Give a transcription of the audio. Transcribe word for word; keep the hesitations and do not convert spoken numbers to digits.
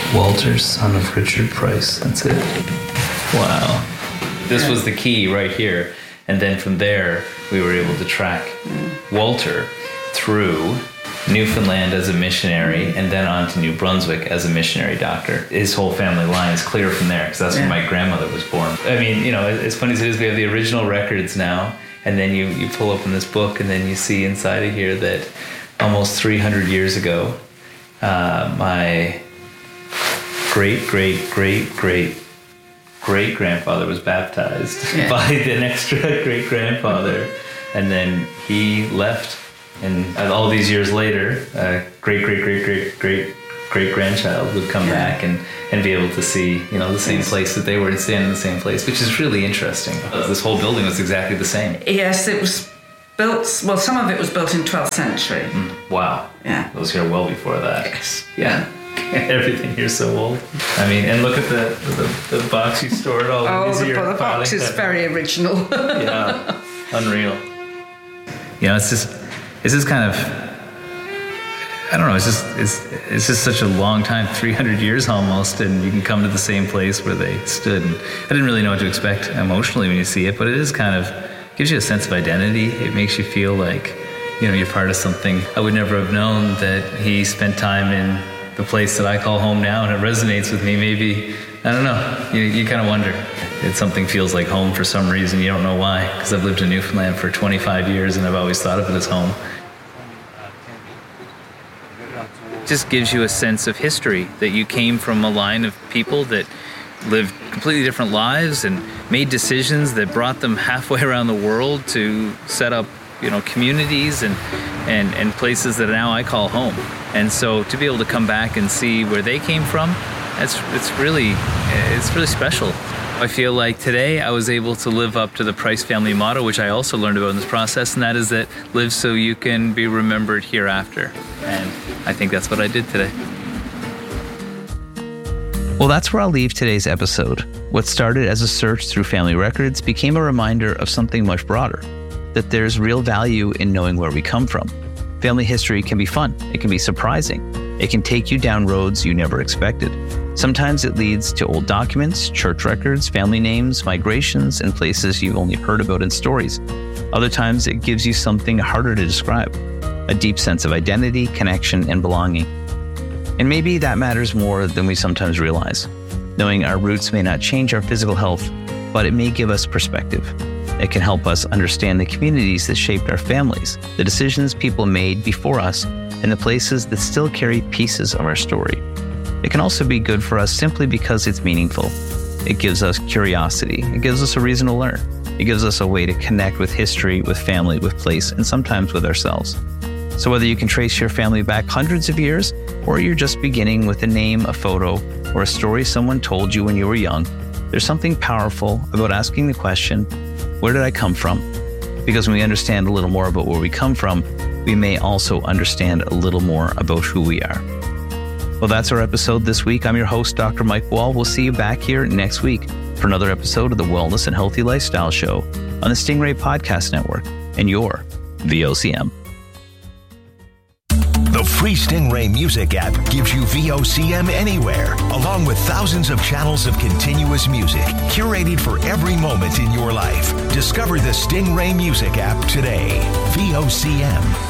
Walter, son of Richard Price. That's it. Wow. This was the key right here. And then from there, we were able to track Walter through Newfoundland as a missionary and then on to New Brunswick as a missionary doctor. His whole family line is clear from there because that's yeah. when my grandmother was born. I mean, you know, as funny as it is, we have the original records now, and then you, you pull open this book and then you see inside of here that almost three hundred years ago, uh, my great, great, great, great, great-grandfather was baptized yeah. by the next great-grandfather, and then he left. And all these years later, uh, great, great, great, great, great, great grandchild would come yeah. back and, and be able to see, you know, the same place that they were and stand in the same place, which is really interesting. This whole building was exactly the same. Yes, it was built. Well, some of it was built in twelfth century. Mm, wow. Yeah. It was here well before that. Yes. Yeah. Everything here's so old. I mean, and look at the the, the box you stored all oh, these the, years. Oh, the box is very original. Yeah. Unreal. You know, it's just. This is kind of, I don't know, it's just, it's, it's just such a long time, three hundred years almost, and you can come to the same place where they stood. And I didn't really know what to expect emotionally when you see it, but it is kind of, gives you a sense of identity. It makes you feel like, you know, you're part of something. I would never have known that he spent time in the place that I call home now, and it resonates with me. Maybe, I don't know, you, you kind of wonder. If something feels like home for some reason, you don't know why, because I've lived in Newfoundland for twenty-five years and I've always thought of it as home. It just gives you a sense of history, that you came from a line of people that lived completely different lives and made decisions that brought them halfway around the world to set up, you know, communities and, and, and places that now I call home. And so to be able to come back and see where they came from, it's, it's really, it's really special. I feel like today I was able to live up to the Price family motto, which I also learned about in this process, and that is that live so you can be remembered hereafter. And I think that's what I did today. Well, that's where I'll leave today's episode. What started as a search through family records became a reminder of something much broader, that there's real value in knowing where we come from. Family history can be fun. It can be surprising. It can take you down roads you never expected. Sometimes it leads to old documents, church records, family names, migrations, and places you've only heard about in stories. Other times it gives you something harder to describe, a deep sense of identity, connection, and belonging. And maybe that matters more than we sometimes realize. Knowing our roots may not change our physical health, but it may give us perspective. It can help us understand the communities that shaped our families, the decisions people made before us, and the places that still carry pieces of our story. It can also be good for us simply because it's meaningful. It gives us curiosity. It gives us a reason to learn. It gives us a way to connect with history, with family, with place, and sometimes with ourselves. So whether you can trace your family back hundreds of years, or you're just beginning with a name, a photo, or a story someone told you when you were young, there's something powerful about asking the question, where did I come from? Because when we understand a little more about where we come from, we may also understand a little more about who we are. Well, that's our episode this week. I'm your host, Doctor Mike Wall. We'll see you back here next week for another episode of the Wellness and Healthy Lifestyle Show on the Stingray Podcast Network and your V O C M. The free Stingray Music app gives you V O C M anywhere, along with thousands of channels of continuous music, curated for every moment in your life. Discover the Stingray Music app today. V O C M.